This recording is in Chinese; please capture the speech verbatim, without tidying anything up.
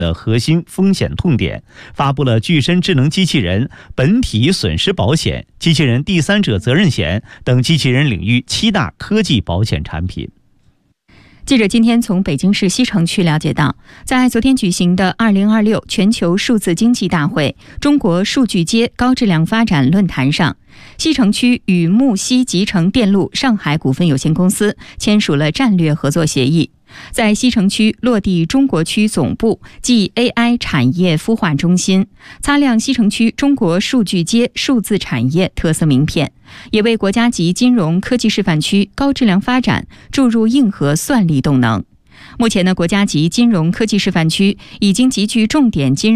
的核心风险痛点，发布了具身智能机器人、本体损失保险、机器人第三者责任险等机器人领域七大科技保险产品。 记者今天从北京市西城区了解到，在昨天举行的二零二六全球数字经济大会中国数据街高质量发展论坛上，西城区与木西集成电路上海股份有限公司签署了战略合作协议，在西城区落地中国区总部暨 A I 产业孵化中心，擦亮西城区中国数据街数字产业特色名片，也为国家级金融科技示范区高质量发展注入硬核算力动能。目前呢，国家级金融科技示范区已经集聚重点金融